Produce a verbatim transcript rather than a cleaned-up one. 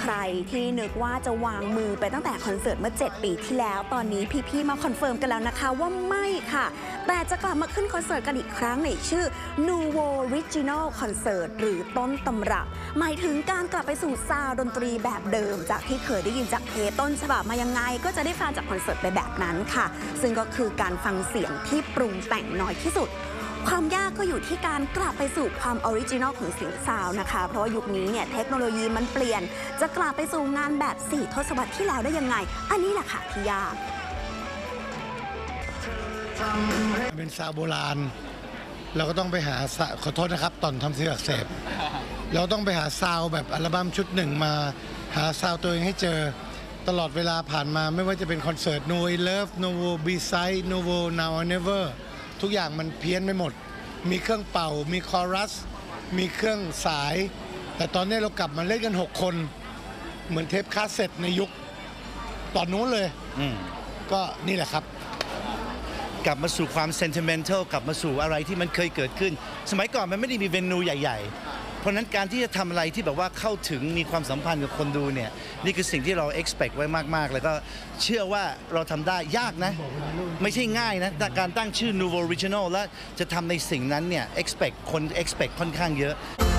รที่นึกว่าจะวางมือไปตั้งแต่คอนเสิร์ตเมื่อเจ็ดปีที่แล้วตอนนี้พี่ๆมาคอนเฟิร์มกันแล้วนะคะว่าไม่ค่ะแต่จะกลับมาขึ้นคอนเสิร์ตกันอีกครั้งในชื่อ Nuvo Original Concert หรือต้นตำรับหมายถึงการกลับไปสู่ซาวด์ดนตรีแบบเดิมจากที่เคยได้ยินจากเทปต้นฉบับมายังไงก็จะได้ฟังจากคอนเสิร์ตไปแบบนั้นค่ะซึ่งก็คือการฟังเสียงที่ปรุงแต่งน้อยที่สุดความยากก็อยู่ที่การกลับไปสู่ความออริจินอลของเสียงซาวนะคะเพราะว่ายุคนี้เนี่ยเทคโนโลยีมันเปลี่ยนจะกลับไปสู่งานแบบสี่ทศวรรษที่แล้วได้ยังไงอันนี้แหละค่ะที่ยากเป็นซาวโบราณเราก็ต้องไปหาขอโทษนะครับตอนทำเสียงอักเสบเราต้องไปหาซาวแบบอัลบั้มชุดหนึ่งมาหาซาวตัวเองให้เจอตลอดเวลาผ่านมาไม่ว่าจะเป็นคอนเสิร์ต No I Love Novo B-Side Novo Now or Never ทุกอย่างมันเพี้ยนไปหมดมีเครื่องเป่ามีคอรัสมีเครื่องสายแต่ตอนนี้เรากลับมาเล่นกันหกคนเหมือนเทปคาสเซ็ตในยุคตอนนู้นเลยก็นี่แหละครับกลับมาสู่ความเซนติเมนทัลกลับมาสู่อะไรที่มันเคยเกิดขึ้นสมัยก่อนมันไม่ได้มีเวนูใหญ่ๆเพราะนั้นการที่จะทำอะไรที่แบบว่าเข้าถึงมีความสัมพันธ์กับคนดูเนี่ยนี่คือสิ่งที่เรา expect ไว้มากๆแล้วก็เชื่อว่าเราทำได้ยากนะไม่ใช่ง่ายนะการตั้งชื่อ Nuvo Original แล้วจะทำในสิ่งนั้นเนี่ย expect คน expect ค่อนข้างเยอะ